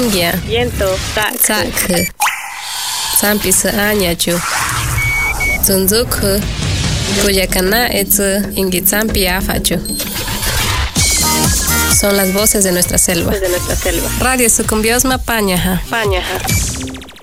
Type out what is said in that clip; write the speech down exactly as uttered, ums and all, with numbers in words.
Ingia. Viento. Sak. Sak. Sampis Anyachu. Zunzuk. Cuyacana es Ingitsampi Afachu. Son las voces de nuestra selva. De nuestra selva. Radio Sucumbiosma Pañaja. Pañaja.